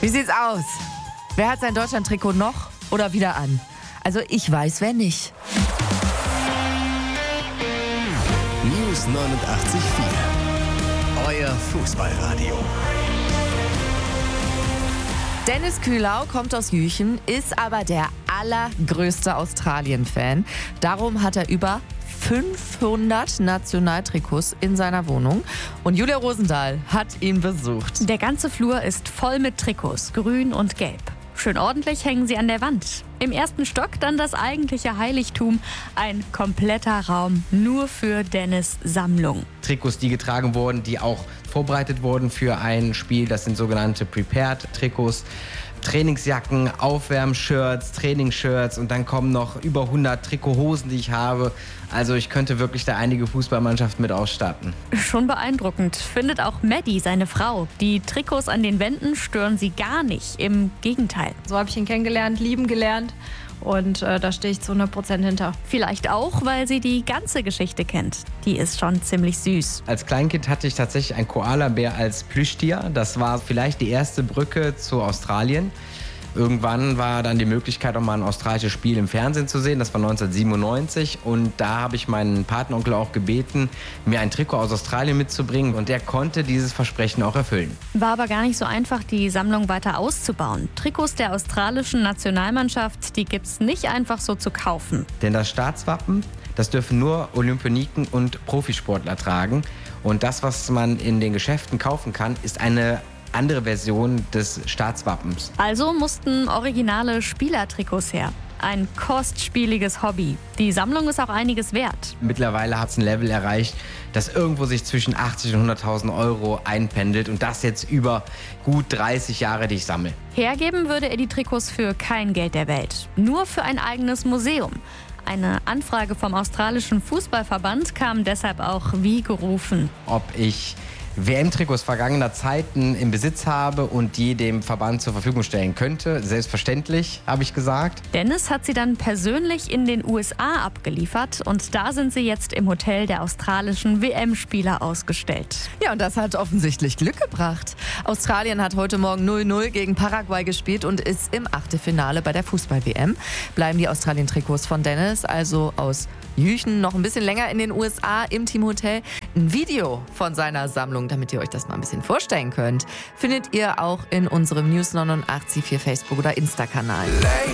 Wie sieht's aus? Wer hat sein Deutschland-Trikot noch oder wieder an? Also ich weiß, wer nicht. News 89.4. Euer Fußballradio. Dennis Kühlau kommt aus Jüchen, ist aber der allergrößte Australien-Fan. Darum hat er über 500 Nationaltrikots in seiner Wohnung. Und Julia Rosendahl hat ihn besucht. Der ganze Flur ist voll mit Trikots, grün und gelb. Schön ordentlich hängen sie an der Wand. Im ersten Stock dann das eigentliche Heiligtum, ein kompletter Raum nur für Dennis' Sammlung. Trikots, die getragen wurden, die auch vorbereitet wurden für ein Spiel. Das sind sogenannte Prepared-Trikots. Trainingsjacken, Aufwärmshirts, Trainingsshirts und dann kommen noch über 100 Trikothosen, die ich habe. Also ich könnte wirklich da einige Fußballmannschaften mit ausstatten. Schon beeindruckend, findet auch Maddie, seine Frau. Die Trikots an den Wänden stören sie gar nicht, im Gegenteil. So habe ich ihn kennengelernt, lieben gelernt und da stehe ich zu 100% hinter. Vielleicht auch, weil sie die ganze Geschichte kennt. Die ist schon ziemlich süß. Als Kleinkind hatte ich tatsächlich einen Koalabär als Plüschtier. Das war vielleicht die erste Brücke zu Australien. Irgendwann war dann die Möglichkeit, auch mal ein australisches Spiel im Fernsehen zu sehen. Das war 1997 und da habe ich meinen Patenonkel auch gebeten, mir ein Trikot aus Australien mitzubringen und der konnte dieses Versprechen auch erfüllen. War aber gar nicht so einfach, die Sammlung weiter auszubauen. Trikots der australischen Nationalmannschaft, die gibt's nicht einfach so zu kaufen. Denn das Staatswappen, das dürfen nur Olympioniken und Profisportler tragen und das, was man in den Geschäften kaufen kann, ist eine andere Version des Staatswappens. Also mussten originale Spielertrikots her. Ein kostspieliges Hobby. Die Sammlung ist auch einiges wert. Mittlerweile hat es ein Level erreicht, das irgendwo sich zwischen 80.000 und 100.000 Euro einpendelt und das jetzt über gut 30 Jahre, die ich sammle. Hergeben würde er die Trikots für kein Geld der Welt. Nur für ein eigenes Museum. Eine Anfrage vom australischen Fußballverband kam deshalb auch wie gerufen. Ob ich WM-Trikots vergangener Zeiten im Besitz habe und die dem Verband zur Verfügung stellen könnte. Selbstverständlich, habe ich gesagt. Dennis hat sie dann persönlich in den USA abgeliefert und da sind sie jetzt im Hotel der australischen WM-Spieler ausgestellt. Ja, und das hat offensichtlich Glück gebracht. Australien hat heute Morgen 0-0 gegen Paraguay gespielt und ist im Achtelfinale bei der Fußball-WM. Bleiben die Australien-Trikots von Dennis, also aus Jüchen, noch ein bisschen länger in den USA im Teamhotel. Ein Video von seiner Sammlung, damit ihr euch das mal ein bisschen vorstellen könnt, findet ihr auch in unserem News 89.4 Facebook- oder Insta-Kanal.